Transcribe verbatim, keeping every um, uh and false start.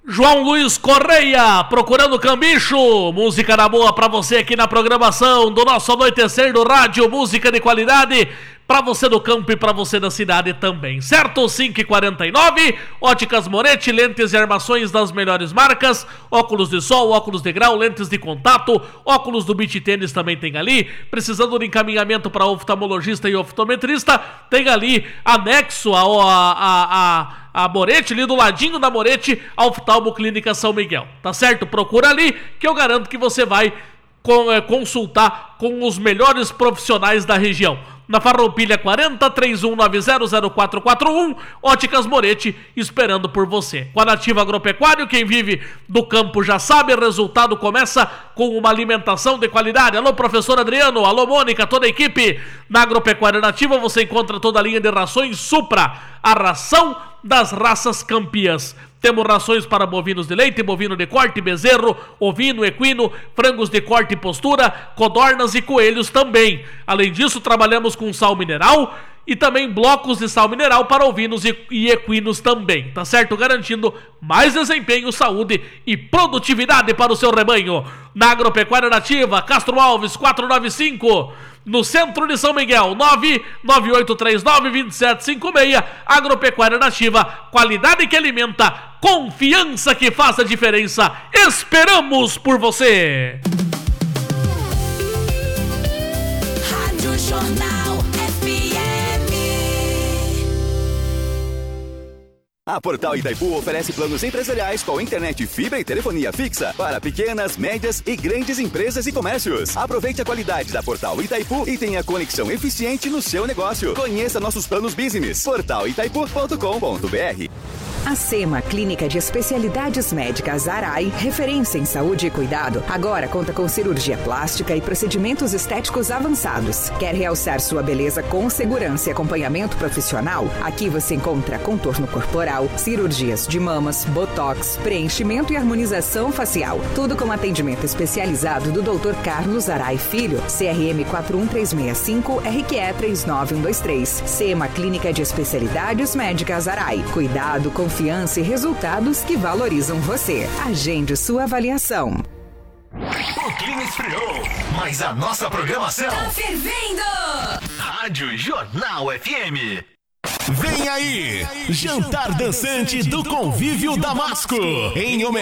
João Luiz Correia, procurando Cambicho, música na boa pra você aqui na programação do nosso Anoitecer do Rádio, música de qualidade pra você do campo e pra você da cidade também, certo? cinco e quarenta e nove, Óticas Moretti, lentes e armações das melhores marcas, óculos de sol, óculos de grau, lentes de contato, óculos do beach tênis também tem ali, precisando de encaminhamento para oftalmologista e oftometrista, tem ali anexo a, a, a, a a Moretti, ali do ladinho da Moretti, a Oftalmo Clínica São Miguel, tá certo? Procura ali que eu garanto que você vai com, é, consultar com os melhores profissionais da região. Na Farroupilha quarenta, três um nove zero zero quatro quatro um, Óticas Moretti, esperando por você. Com a Nativa Agropecuário, quem vive do campo já sabe, resultado começa com uma alimentação de qualidade. Alô, professor Adriano, alô, Mônica, toda a equipe. Na Agropecuária Nativa você encontra toda a linha de rações Supra, a ração das raças campeãs. Temos rações para bovinos de leite, bovino de corte, bezerro, ovino, equino, frangos de corte e postura, codornas e coelhos também. Além disso, trabalhamos com sal mineral e também blocos de sal mineral para ovinos e, e equinos também, tá certo? Garantindo mais desempenho, saúde e produtividade para o seu rebanho. Na Agropecuária Nativa, Castro Alves quatrocentos e noventa e cinco, no centro de São Miguel, nove nove oito três nove dois sete cinco seis. Agropecuária Nativa, qualidade que alimenta, confiança que faz a diferença. Esperamos por você. Rádio Jornal F M. A Portal Itaipu oferece planos empresariais com internet, fibra e telefonia fixa para pequenas, médias e grandes empresas e comércios. Aproveite a qualidade da Portal Itaipu e tenha conexão eficiente no seu negócio. Conheça nossos planos business. portal itaipu ponto com ponto br. A SEMA, Clínica de Especialidades Médicas Arai, referência em saúde e cuidado, agora conta com cirurgia plástica e procedimentos estéticos avançados. Quer realçar sua beleza com segurança e acompanhamento profissional? Aqui você encontra contorno corporal, cirurgias de mamas, botox, preenchimento e harmonização facial. Tudo com atendimento especializado do doutor Carlos Arai Filho, C R M quatro um três seis cinco, R Q E três nove um dois três. SEMA, Clínica de Especialidades Médicas Arai. Cuidado, confiança Confiança e resultados que valorizam você. Agende sua avaliação. O clima esfriou, mas a nossa programação Tá fervendo! Rádio Jornal F M. Vem aí, Jantar Dançante do Convívio Damasco, em homenagem